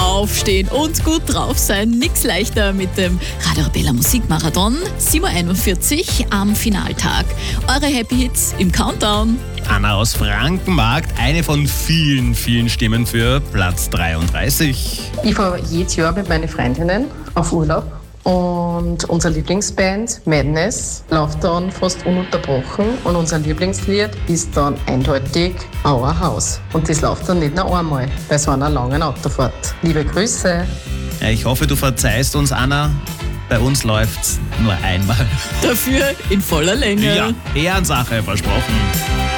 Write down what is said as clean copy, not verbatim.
aufstehen und gut drauf sein. Nix leichter mit dem Radio Arabella Musikmarathon. 7.41 Uhr am Finaltag. Eure Happy Hits im Countdown. Anna aus Frankenmarkt, eine von vielen, vielen Stimmen für Platz 33. Ich fahre jedes Jahr mit meinen Freundinnen auf Urlaub und unsere Lieblingsband Madness läuft dann fast ununterbrochen und unser Lieblingslied ist dann eindeutig Our House. Und das läuft dann nicht nur einmal bei so einer langen Autofahrt. Liebe Grüße. Ja, ich hoffe, du verzeihst uns, Anna. Bei uns läuft's nur einmal. Dafür in voller Länge. Ja, Ehrensache, versprochen.